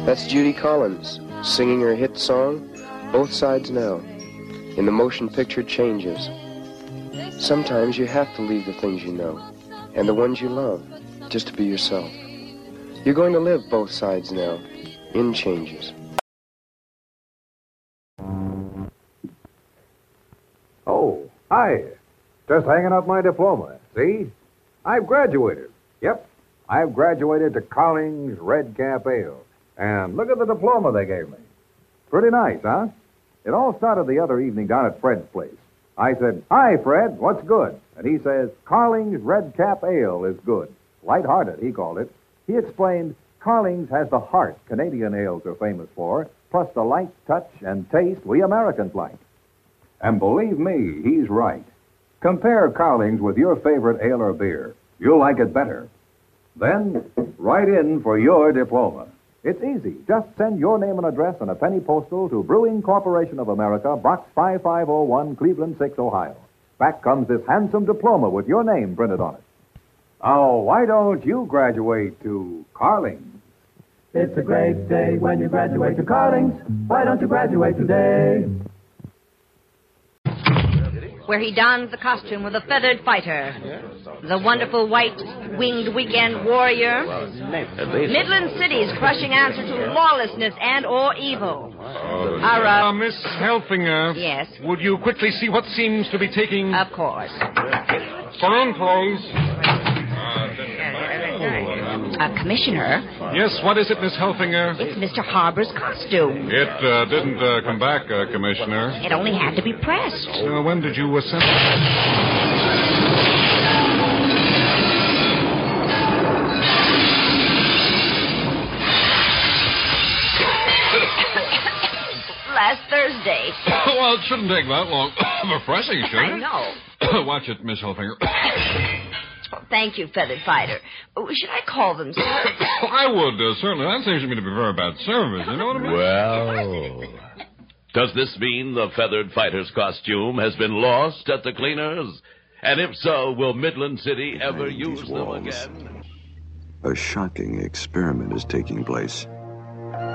That's Judy Collins singing her hit song, Both Sides Now, in the motion picture Changes. Sometimes you have to leave the things you know and the ones you love just to be yourself. You're going to live both sides now in Changes. Oh, hi. Just hanging up my diploma. See? I've graduated. Yep. I've graduated to Carling's Red Cap Ale. And look at the diploma they gave me. Pretty nice, huh? It all started the other evening down at Fred's place. I said, "Hi, Fred, what's good?" And he says, "Carling's Red Cap Ale is good." Light-hearted, he called it. He explained, Carling's has the heart Canadian ales are famous for, plus the light touch and taste we Americans like. And believe me, he's right. Compare Carling's with your favorite ale or beer. You'll like it better. Then, write in for your diploma. It's easy. Just send your name and address on a penny postal to Brewing Corporation of America, Box 5501, Cleveland 6, Ohio. Back comes this handsome diploma with your name printed on it. Oh, why don't you graduate to Carling's? It's a great day when you graduate to Carling's. Why don't you graduate today? Where he dons the costume of the feathered fighter, the wonderful white-winged weekend warrior. Midland City's crushing answer to lawlessness and or evil. Miss Helfinger. Yes? Would you quickly see what seems to be taking... Of course. Come in, please. Commissioner. Yes, what is it, Miss Helfinger? It's Mr. Harbor's costume. It didn't come back, Commissioner. It only had to be pressed. When did you send it? Last Thursday. Well, it shouldn't take that long for pressing, should it? I know. Watch it, Miss Helfinger. Thank you, feathered fighter. Should I call them, sir? I would, certainly. That seems to me to be very bad service. You know what I mean? Well, does this mean the feathered fighter's costume has been lost at the cleaners? And if so, will Midland City ever use them again? A shocking experiment is taking place.